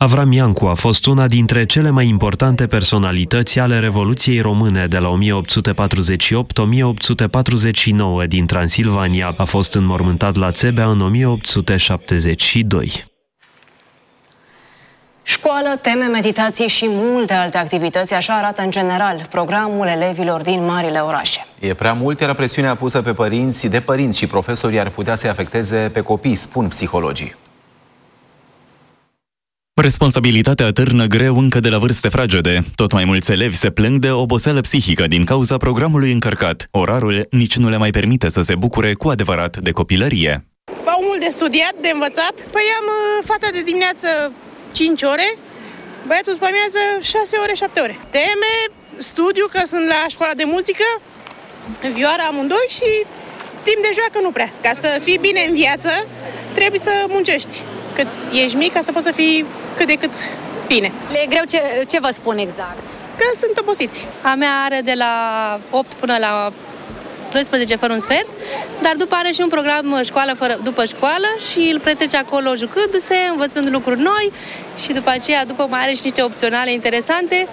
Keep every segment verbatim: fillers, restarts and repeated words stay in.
Avram Iancu a fost una dintre cele mai importante personalități ale Revoluției Române de la o mie opt sute patruzeci și opt - o mie opt sute patruzeci și nouă din Transilvania. A fost înmormântat la Țebea în o mie opt sute șaptezeci și doi. Școală, teme, meditații și multe alte activități, așa arată în general programul elevilor din marile orașe. E prea mult, iar presiunea pusă pe părinți, de părinți și profesori ar putea să-i afecteze pe copii, spun psihologii. Responsabilitatea atârnă greu încă de la vârste fragede. Tot mai mulți elevi se plâng de oboseală psihică din cauza programului încărcat. Orarul nici nu le mai permite să se bucure cu adevărat de copilărie. Au mult de studiat, de învățat. Păi am uh, fata de dimineață cinci ore, băiatul după amiază șase ore, șapte ore. Teme, studiu, că sunt la școala de muzică, vioară amândoi și timp de joacă nu prea. Ca să fii bine în viață, trebuie să muncești. Cât ești mic, ca să poți să fii cât de cât bine. Le e greu ce, ce vă spun exact? Că sunt obosiți. A mea are de la opt până la doisprezece fără un sfert, dar după are și un program școală fără, după școală și îl petrece acolo jucându-se, învățând lucruri noi și după aceea, după mai are și niște opționale interesante.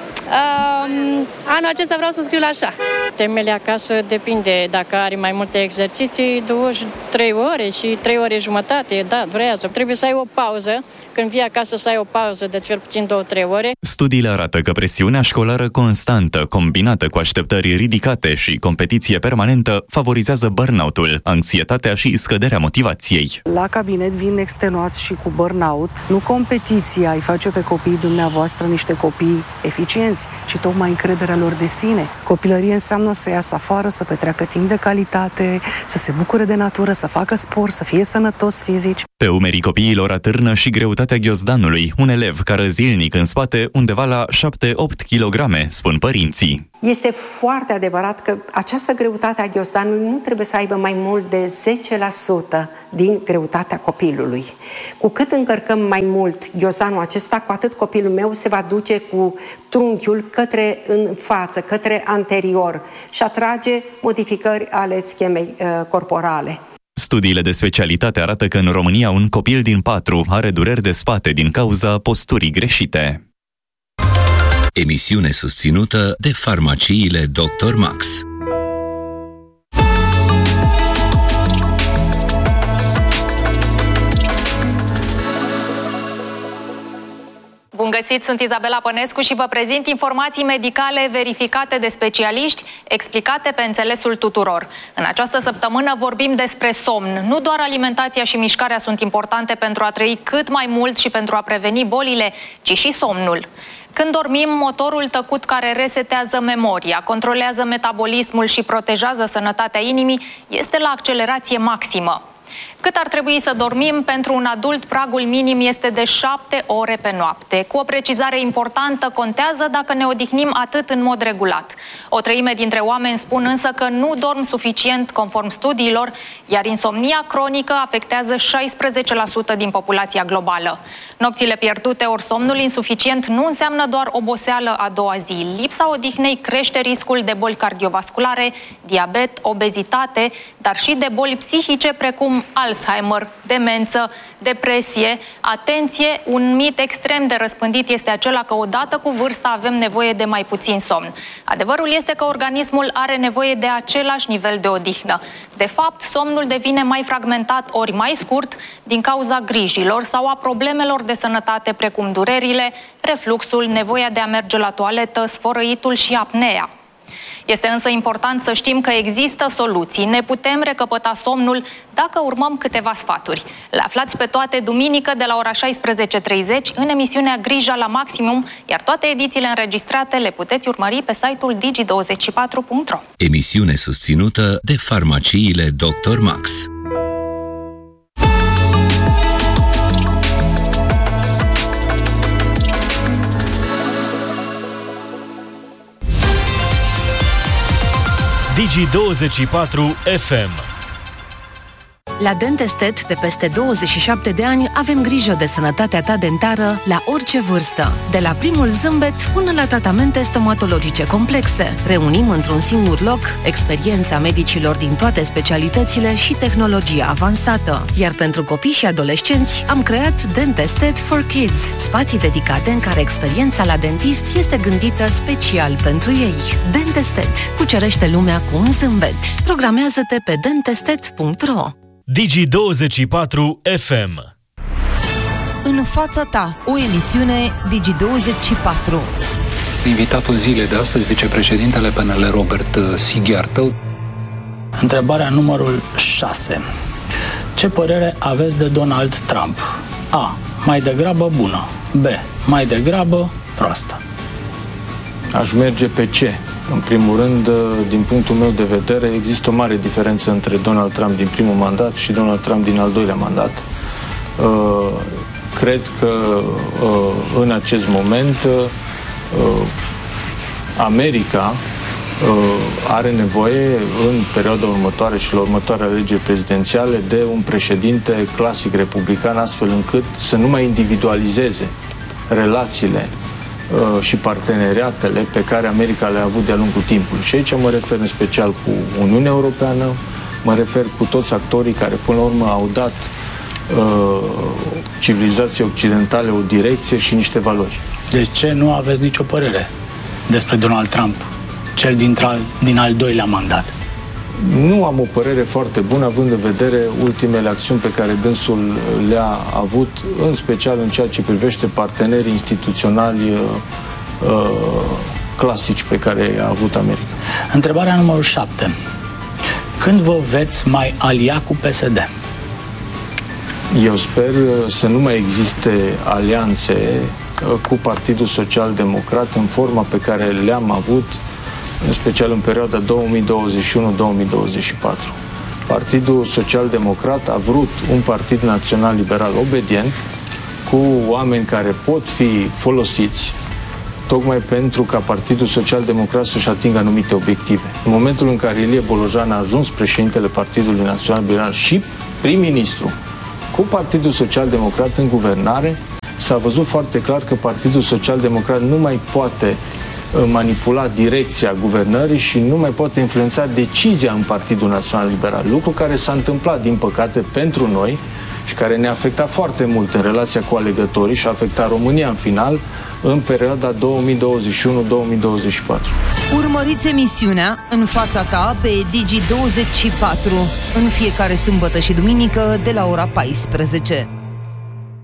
Um, anul acesta vreau să scriu la șah. Temele acasă depinde, dacă are mai multe exerciții, douăzeci și trei ore și trei ore jumătate, da, durează. Trebuie să ai o pauză, când vii acasă să ai o pauză de cel puțin două trei ore. Studiile arată că presiunea școlară constantă, combinată cu așteptări ridicate și competiție permanentă, favorizează burnout-ul, anxietatea și scăderea motivației. La cabinet vin extenuați și cu burnout. Nu competiția îi face pe copiii dumneavoastră niște copii eficienți, și tocmai încrederea lor de sine. Copilărie înseamnă să iasă afară, să petreacă timp de calitate, să se bucure de natură, să facă sport, să fie sănătos fizici. Pe umerii copiilor atârnă și greutatea ghiozdanului, un elev care zilnic în spate undeva la șapte opt kilograme, spun părinții. Este foarte adevărat că această greutate a ghiozdanului nu trebuie să aibă mai mult de zece la sută din greutatea copilului. Cu cât încărcăm mai mult ghiozdanul acesta, cu atât copilul meu se va duce cu trunchiul către în față, către anterior și atrage modificări ale schemei uh, corporale. Studiile de specialitate arată că în România un copil din patru are dureri de spate din cauza posturii greșite. Emisiune susținută de farmaciile doctor Max. Bun găsit, sunt Izabela Pănescu și vă prezint informații medicale verificate de specialiști, explicate pe înțelesul tuturor. În această săptămână vorbim despre somn. Nu doar alimentația și mișcarea sunt importante pentru a trăi cât mai mult și pentru a preveni bolile, ci și somnul. Când dormim, motorul tăcut care resetează memoria, controlează metabolismul și protejează sănătatea inimii este la accelerație maximă. Cât ar trebui să dormim? Pentru un adult, pragul minim este de șapte ore pe noapte. Cu o precizare importantă, contează dacă ne odihnim atât în mod regulat. O treime dintre oameni spun însă că nu dorm suficient conform studiilor, iar insomnia cronică afectează șaisprezece la sută din populația globală. Nopțile pierdute ori somnul insuficient nu înseamnă doar oboseală a doua zi. Lipsa odihnei crește riscul de boli cardiovasculare, diabet, obezitate, dar și de boli psihice precum Alzheimer, demență, depresie. Atenție, un mit extrem de răspândit este acela că odată cu vârsta avem nevoie de mai puțin somn. Adevărul este că organismul are nevoie de același nivel de odihnă. De fapt, somnul devine mai fragmentat ori mai scurt din cauza grijilor sau a problemelor de sănătate precum durerile, refluxul, nevoia de a merge la toaletă, sfărăitul și apnea. Este însă important să știm că există soluții. Ne putem recăpăta somnul dacă urmăm câteva sfaturi. Le aflați pe toate duminică de la ora șaisprezece treizeci în emisiunea Grija la Maximum, iar toate edițiile înregistrate le puteți urmări pe site-ul digi douăzeci și patru punct ro. Emisiune susținută de farmaciile doctor Max. Digi douăzeci și patru F M. La Dentestet, de peste douăzeci și șapte de ani, avem grijă de sănătatea ta dentară la orice vârstă. De la primul zâmbet până la tratamente stomatologice complexe. Reunim într-un singur loc experiența medicilor din toate specialitățile și tehnologia avansată. Iar pentru copii și adolescenți am creat Dentestet for Kids, spații dedicate în care experiența la dentist este gândită special pentru ei. Dentestet. Cucerește lumea cu un zâmbet. Programează-te pe dentestet punct ro. Digi douăzeci și patru F M. În fața ta, o emisiune Digi douăzeci și patru. Invitatul zilei de astăzi, vicepreședintele P N L, Robert Sighiartă. Întrebarea numărul șase. Ce părere aveți de Donald Trump? A. Mai degrabă bună. B. Mai degrabă proastă. Aș merge pe C. În primul rând, din punctul meu de vedere, există o mare diferență între Donald Trump din primul mandat și Donald Trump din al doilea mandat. Cred că în acest moment America are nevoie în perioada următoare și la următoarea alegeri prezidențiale de un președinte clasic republican, astfel încât să nu mai individualizeze relațiile și parteneriatele pe care America le-a avut de-a lungul timpului. Și aici mă refer în special cu Uniunea Europeană, mă refer cu toți actorii care până la urmă au dat uh, civilizației occidentale o direcție și niște valori. De ce nu aveți nicio părere despre Donald Trump, cel din al doilea mandat? Nu am o părere foarte bună, având în vedere ultimele acțiuni pe care dânsul le-a avut, în special în ceea ce privește partenerii instituționali uh, clasici pe care a avut America. Întrebarea numărul șapte. Când vă veți mai alia cu P S D? Eu sper să nu mai existe alianțe cu Partidul Social Democrat în forma pe care le-am avut, în special în perioada două mii douăzeci și unu două mii douăzeci și patru. Partidul Social Democrat a vrut un partid național liberal obedient, cu oameni care pot fi folosiți tocmai pentru ca Partidul Social Democrat să-și atingă anumite obiective. În momentul în care Ilie Bolojan a ajuns președintele Partidului Național Liberal și prim-ministru cu Partidul Social Democrat în guvernare, s-a văzut foarte clar că Partidul Social Democrat nu mai poate manipula direcția guvernării și nu mai poate influența decizia în Partidul Național Liberal. Lucru care s-a întâmplat, din păcate, pentru noi și care ne-a afectat foarte mult în relația cu alegătorii și a afectat România în final în perioada două mii douăzeci și unu două mii douăzeci și patru. Urmăriți emisiunea În fața ta pe Digi douăzeci și patru în fiecare sâmbătă și duminică de la ora paisprezece.